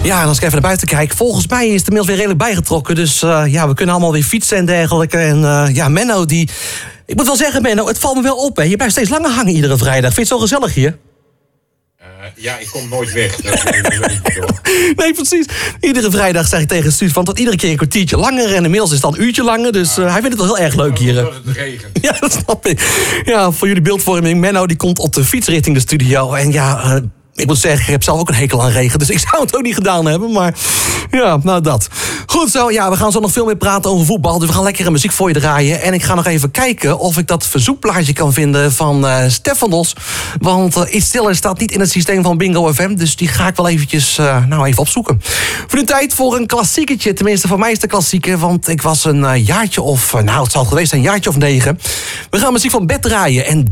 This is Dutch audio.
Ja, en als ik even naar buiten kijk, volgens mij is de inmiddels weer redelijk bijgetrokken. Dus we kunnen allemaal weer fietsen en dergelijke. En Menno, die... Ik moet wel zeggen, Menno, het valt me wel op, hè. Je blijft steeds langer hangen iedere vrijdag. Vind je het zo gezellig hier? Ja, ik kom nooit weg. Nee, precies. Iedere vrijdag zeg ik tegen Stefan tot iedere keer een kwartiertje langer. En inmiddels is het dan een uurtje langer. Dus hij vindt het wel heel erg leuk hier. Omdat het regent. Ja, dat snap ik. Ja, voor jullie beeldvorming. Menno die komt op de fiets richting de studio. En ik moet zeggen, ik heb zelf ook een hekel aan regen. Dus ik zou het ook niet gedaan hebben. Maar ja, nou dat. Goed zo, ja, we gaan zo nog veel meer praten over voetbal. Dus we gaan lekkere muziek voor je draaien. En ik ga nog even kijken of ik dat verzoekplaatje kan vinden van Stefanos. Want Iets Stiller staat niet in het systeem van Bingo FM. Dus die ga ik wel eventjes even opzoeken. Voor de tijd voor een klassieketje. Tenminste, voor mij is het een klassieker. Want ik was een jaartje of... het zal geweest zijn, een jaartje of 9. We gaan muziek van Bed draaien. En